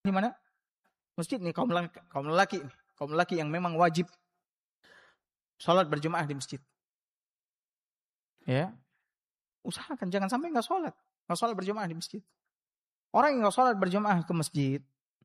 di mana? Masjid nih, kaum lelaki yang memang wajib sholat berjemaah di masjid. Ya, usahakan jangan sampai nggak sholat berjemaah di masjid. Orang yang nggak sholat berjemaah ke masjid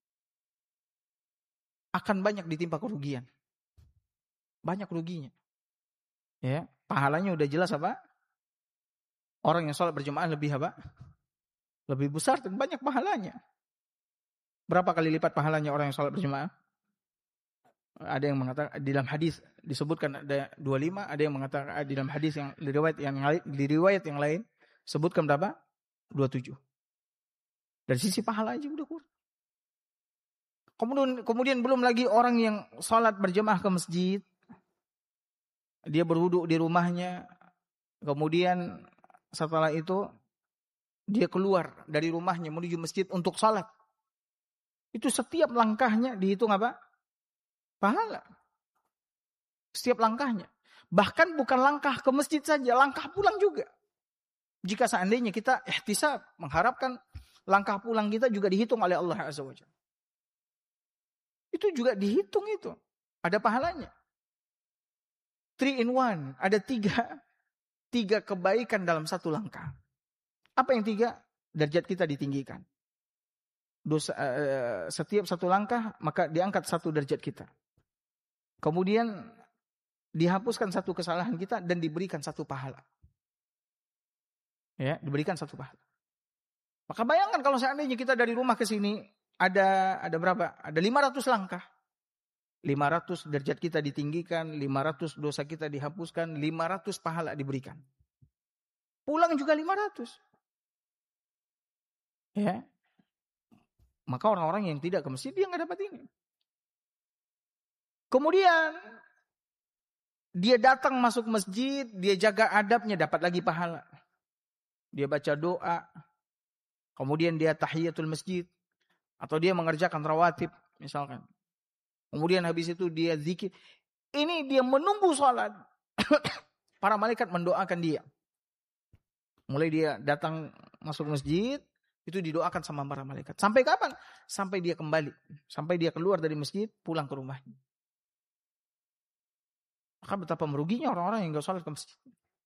akan banyak ditimpa kerugian, banyak ruginya. Ya, pahalanya udah jelas apa? Orang yang sholat berjemaah lebih apa? Lebih besar dan banyak pahalanya. Berapa kali lipat pahalanya orang yang sholat berjemaah? Ada yang mengatakan di dalam hadis disebutkan ada 25, ada yang mengatakan di dalam hadis yang di riwayat yang lain sebutkan berapa? 27. Dari sisi pahala aja udah kurang. Kemudian belum lagi orang yang sholat berjemaah ke masjid, dia berwudu di rumahnya, kemudian setelah itu dia keluar dari rumahnya menuju masjid untuk sholat. Itu setiap langkahnya dihitung apa? Pahala. Setiap langkahnya. Bahkan bukan langkah ke masjid saja, langkah pulang juga. Jika seandainya kita ihtisab, mengharapkan langkah pulang kita juga dihitung oleh Allah Azza wa Jalla. Itu juga dihitung itu. Ada pahalanya. 3 in 1. Ada tiga kebaikan dalam satu langkah. Apa yang 3? Derajat kita ditinggikan. Setiap satu langkah maka diangkat 1 derajat kita. Kemudian dihapuskan 1 kesalahan kita dan diberikan 1 pahala. Ya, diberikan 1 pahala. Maka bayangkan kalau seandainya kita dari rumah ke sini ada berapa? Ada 500 langkah. 500 derajat kita ditinggikan, 500 dosa kita dihapuskan, 500 pahala diberikan. Pulang juga 500. Ya. Maka orang-orang yang tidak ke masjid dia enggak dapat ini. Kemudian dia datang masuk masjid, dia jaga adabnya dapat lagi pahala. Dia baca doa, kemudian dia tahiyatul masjid, atau dia mengerjakan rawatib misalkan. Kemudian habis itu dia zikir. Ini dia menunggu salat. Para malaikat mendoakan dia. Mulai dia datang masuk masjid, itu didoakan sama para malaikat. Sampai kapan? Sampai dia kembali. Sampai dia keluar dari masjid, pulang ke rumahnya. Maka betapa meruginya orang-orang yang enggak salat ke masjid.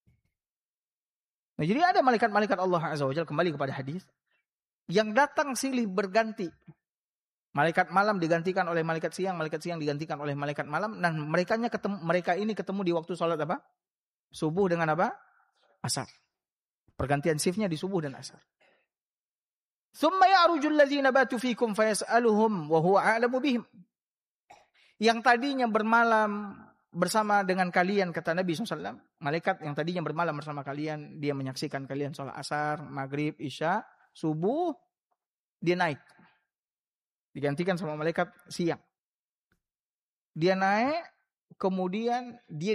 Nah, jadi ada malaikat-malaikat Allah Azza wa Jalla, kembali kepada hadis, yang datang silih berganti. Malaikat malam digantikan oleh malaikat siang digantikan oleh malaikat malam, dan mereka ini ketemu di waktu salat apa? Subuh dengan apa? Asar. Pergantian shiftnya di subuh dan asar. Tsumma ya'rujul ladzina batu fikum fayas'aluhum wa huwa a'lamu bihim. Yang tadinya bermalam bersama dengan kalian, kata Nabi SAW, malaikat yang tadinya bermalam bersama kalian, dia menyaksikan kalian sholat asar, maghrib, isya, subuh, dia naik. Digantikan sama malaikat siang. Dia naik, kemudian dia